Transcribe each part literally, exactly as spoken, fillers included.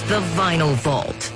the Vinyl Vault.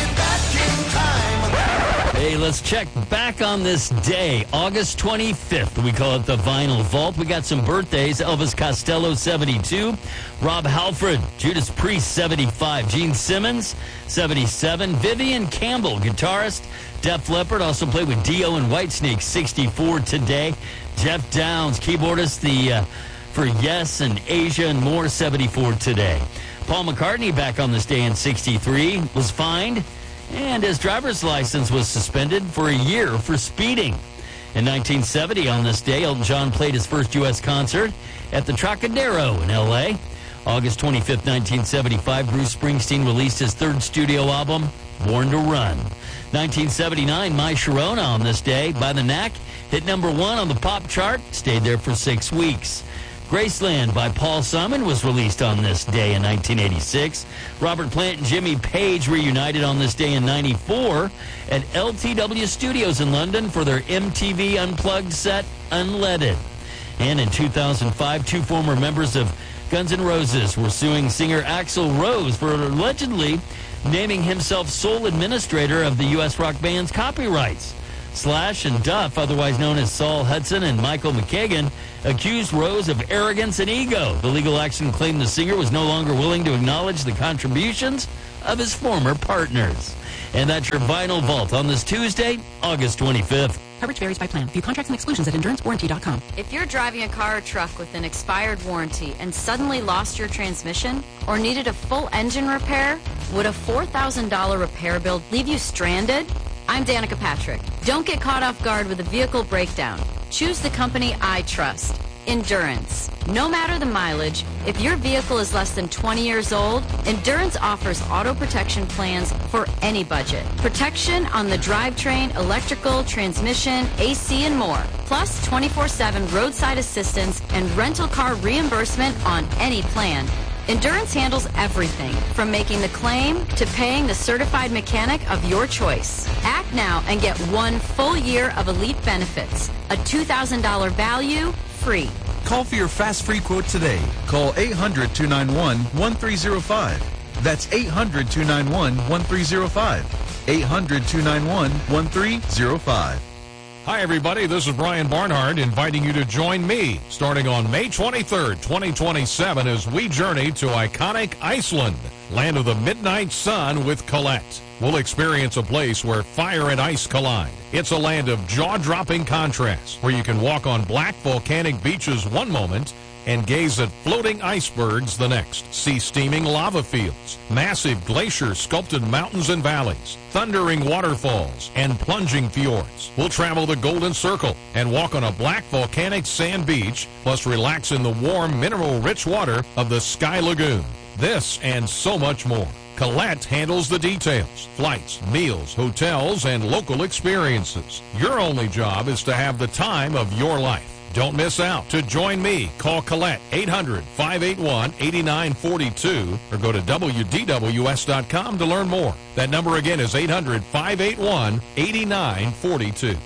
Hey, let's check back on this day, August twenty-fifth. We call it the Vinyl Vault. We got some birthdays. Elvis Costello, seventy-two. Rob Halford, Judas Priest, seventy-five. Gene Simmons, seventy-seven. Vivian Campbell, guitarist. Def Leppard also played with Dio and Whitesnake, sixty-four today. Jeff Downs, keyboardist the uh, for Yes and Asia and more, seventy-four today. Paul McCartney back on this day in sixty-three, was fined, and his driver's license was suspended for a year for speeding. In nineteen seventy, on this day, Elton John played his first U S concert at the Trocadero in L A. August twenty-fifth, nineteen seventy-five, Bruce Springsteen released his third studio album, Born to Run. nineteen seventy-nine, My Sharona on this day, By the Knack, hit number one on the pop chart, stayed there for six weeks. Graceland by Paul Simon was released on this day in nineteen eighty-six. Robert Plant and Jimmy Page reunited on this day in ninety-four at L T W Studios in London for their M T V Unplugged set, Unleaded. And in two thousand five, two former members of Guns N' Roses were suing singer Axl Rose for allegedly naming himself sole administrator of the U S rock band's copyrights. Slash and Duff, otherwise known as Saul Hudson and Michael McKagan, accused Rose of arrogance and ego. The legal action claimed the singer was no longer willing to acknowledge the contributions of his former partners. And that's your Vinyl Vault on this Tuesday, August twenty-fifth. Coverage varies by plan. View contracts and exclusions at endurance warranty dot com. If you're driving a car or truck with an expired warranty and suddenly lost your transmission or needed a full engine repair, would a four thousand dollars repair bill leave you stranded? I'm Danica Patrick. Don't get caught off guard with a vehicle breakdown. Choose the company I trust, Endurance. No matter the mileage, if your vehicle is less than twenty years old, Endurance offers auto protection plans for any budget. Protection on the drivetrain, electrical, transmission, A C, and more. Plus twenty-four seven roadside assistance and rental car reimbursement on any plan. Endurance handles everything, from making the claim to paying the certified mechanic of your choice. Act now and get one full year of elite benefits. A two thousand dollars value, free. Call for your fast free quote today. Call eight hundred, two nine one, one three zero five. That's eight hundred, two nine one, one three zero five. eight hundred, two nine one, one three zero five. Hi, everybody. This is Brian Barnhart inviting you to join me starting on May twenty-third, twenty twenty-seven as we journey to iconic Iceland, land of the midnight sun with Colette. We'll experience a place where fire and ice collide. It's a land of jaw-dropping contrasts where you can walk on black volcanic beaches one moment and gaze at floating icebergs the next. See steaming lava fields, massive glacier-sculpted mountains and valleys, thundering waterfalls, and plunging fjords. We'll travel the Golden Circle and walk on a black volcanic sand beach, plus relax in the warm, mineral-rich water of the Sky Lagoon. This and so much more. Colette handles the details, flights, meals, hotels, and local experiences. Your only job is to have the time of your life. Don't miss out. To join me, call Colette eight hundred, five eight one, eight nine four two or go to W D W S dot com to learn more. That number again is eight hundred, five eight one, eight nine four two.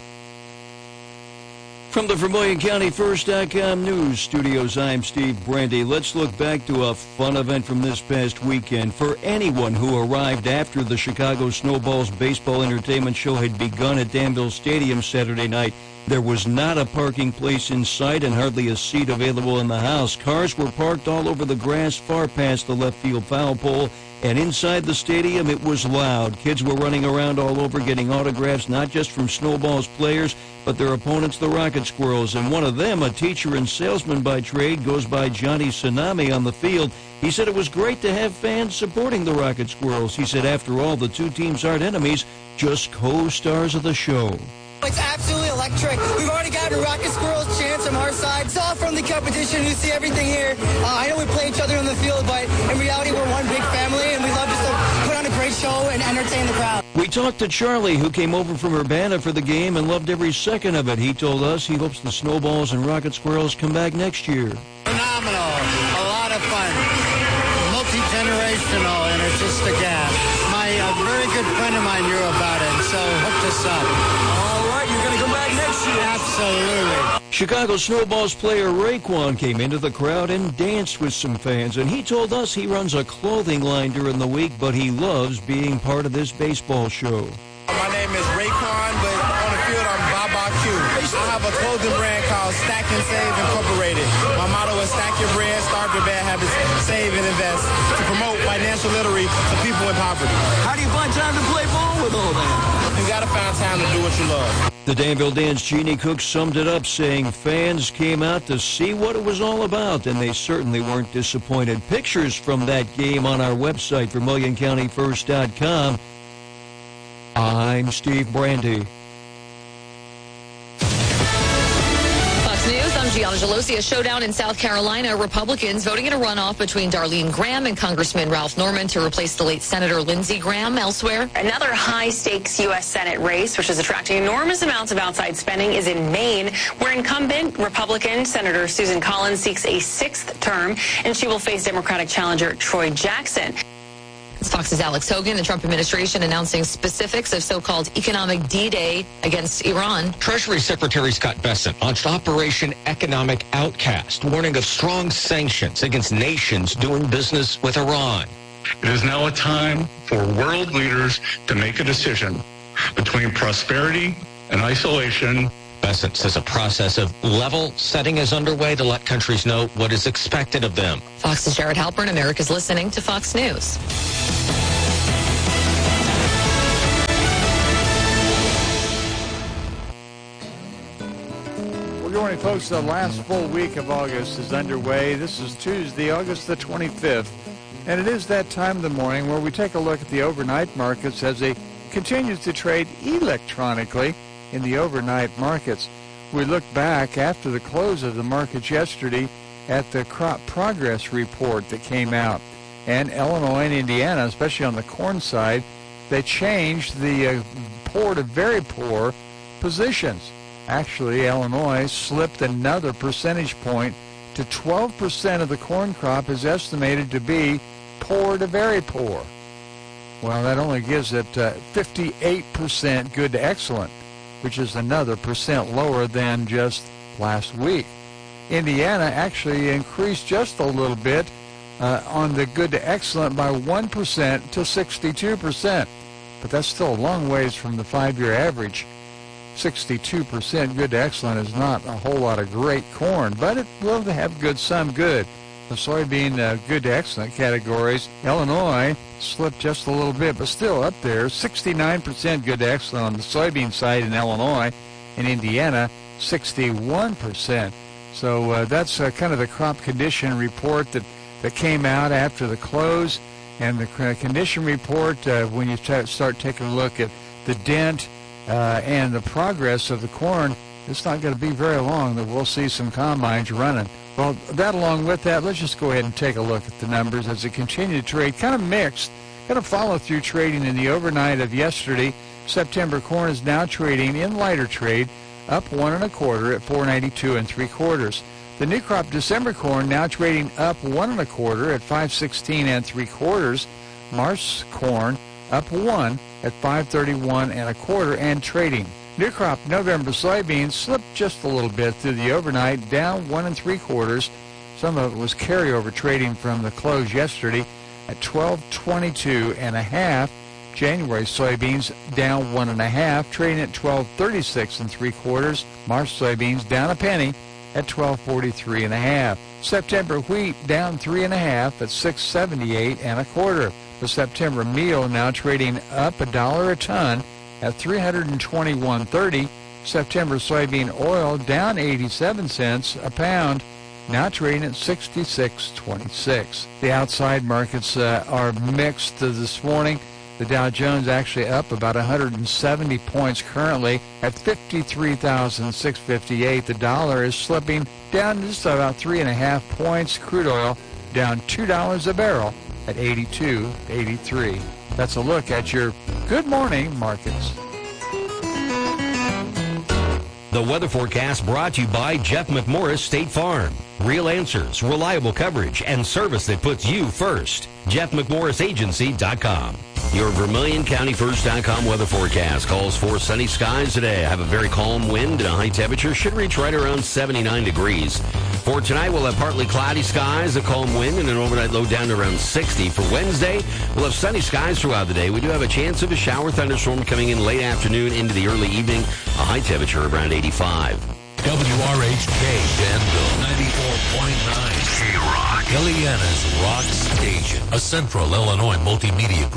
From the Vermilion County First dot com News Studios, I'm Steve Brandy. Let's look back to a fun event from this past weekend. For anyone who arrived after the Chicago Snowballs baseball entertainment show had begun at Danville Stadium Saturday night, there was not a parking place in sight and hardly a seat available in the house. Cars were parked all over the grass far past the left field foul pole, and inside the stadium it was loud. Kids were running around all over getting autographs, not just from Snowballs players, but their opponents, the Rocket Squirrels. And one of them, a teacher and salesman by trade, goes by Johnny Tsunami on the field. He said it was great to have fans supporting the Rocket Squirrels. He said, after all, the two teams aren't enemies, just co-stars of the show. It's absolutely electric. We've already gotten Rocket Squirrels chants from our side. It's all from the competition. You see everything here. Uh, I know we play each other on the field, but in reality, we're one big family, and we love just to put on a great show and entertain the crowd. We talked to Charlie, who came over from Urbana for the game and loved every second of it. He told us he hopes the Snowballs and Rocket Squirrels come back next year. Phenomenal. A lot of fun. Multi-generational, and it's just a gas. My uh, very good friend of mine knew about it, so hooked us up. All right, you're going to come back next year. Absolutely. Chicago Snowballs player Raekwon came into the crowd and danced with some fans, and he told us he runs a clothing line during the week, but he loves being part of this baseball show. My name is Raekwon, but on the field I'm Baba Q. I have a clothing brand called Stack and Save Incorporated. My motto is stack your bread, start your bad habits, save and invest to promote financial literacy to people in poverty. How do you find time to play ball with all that? You gotta find time to do what you love. The Danville Dance Jeannie Cook summed it up, saying fans came out to see what it was all about, and they certainly weren't disappointed. Pictures from that game on our website, Vermilion County First dot com. I'm Steve Brandy. Fox News, I'm Gianna Gelosi. A showdown in South Carolina. Republicans voting in a runoff between Darlene Graham and Congressman Ralph Norman to replace the late Senator Lindsey Graham. Elsewhere, another high-stakes U S Senate race, which is attracting enormous amounts of outside spending, is in Maine, where incumbent Republican Senator Susan Collins seeks a sixth term, and she will face Democratic challenger Troy Jackson. Fox's Alex Hogan. The Trump administration announcing specifics of so-called economic D-Day against Iran. Treasury Secretary Scott Bessent launched Operation Economic Outcast, warning of strong sanctions against nations doing business with Iran. It is now a time for world leaders to make a decision between prosperity and isolation. Bessent says a process of level setting is underway to let countries know what is expected of them. Fox's Jared Halpern. America's listening to Fox News. Good morning, folks. The last full week of August is underway. This is Tuesday, August the twenty-fifth, and it is that time of the morning where we take a look at the overnight markets as they continue to trade electronically in the overnight markets. We look back after the close of the markets yesterday at the crop progress report that came out. And Illinois and Indiana, especially on the corn side, they changed the uh, poor to very poor positions. Actually, Illinois slipped another percentage point to twelve percent of the corn crop is estimated to be poor to very poor. Well, that only gives it uh, fifty-eight percent good to excellent, which is another percent lower than just last week. Indiana actually increased just a little bit uh, on the good to excellent by one percent to sixty-two percent. But that's still a long ways from the five-year average. sixty-two percent good to excellent is not a whole lot of great corn, but it will have good, some good. The soybean uh, good to excellent categories, Illinois slipped just a little bit, but still up there. sixty-nine percent good to excellent on the soybean side in Illinois. In Indiana, sixty-one percent. So uh, that's uh, kind of the crop condition report that, that came out after the close. And the uh, condition report, uh, when you t- start taking a look at the dent uh, and the progress of the corn, it's not going to be very long that we'll see some combines running. Well, that along with that, let's just go ahead and take a look at the numbers as they continue to trade. Kind of mixed, kind of follow-through trading in the overnight of yesterday. September corn is now trading in lighter trade, up one and a quarter at four ninety-two and three quarters. The new crop December corn now trading up one and a quarter at five sixteen and three quarters. March corn up one at five thirty-one and a quarter and trading. New crop November soybeans slipped just a little bit through the overnight, down one and three quarters. Some of it was carryover trading from the close yesterday at twelve twenty-two and a half. January soybeans down one and a half, trading at twelve thirty-six and three quarters. March soybeans down a penny at twelve forty-three and a half. September wheat down three and a half at six seventy-eight and a quarter. The September meal now trading up a dollar a ton at three twenty-one thirty. September soybean oil down eighty-seven cents a pound, now trading at sixty-six twenty-six. The outside markets uh, are mixed uh, this morning. The Dow Jones actually up about one hundred seventy points currently at fifty-three thousand six hundred fifty-eight. The dollar is slipping down just about three and a half points. Crude oil down two dollars a barrel at eighty-two eighty-three. That's a look at your Good Morning Markets. The weather forecast brought to you by Jeff McMorris State Farm. Real answers, reliable coverage, and service that puts you first. Jeff McMorris Agency dot com. Your Vermilion County First dot com weather forecast calls for sunny skies today. I have a very calm wind and a high temperature should reach right around seventy-nine degrees. For tonight, we'll have partly cloudy skies, a calm wind, and an overnight low down to around sixty. For Wednesday, we'll have sunny skies throughout the day. We do have a chance of a shower thunderstorm coming in late afternoon into the early evening, a high temperature around eighty-five. W R H K Danville, ninety-four point nine K-Rock, Kellyanna's Rock Station, a Central Illinois multimedia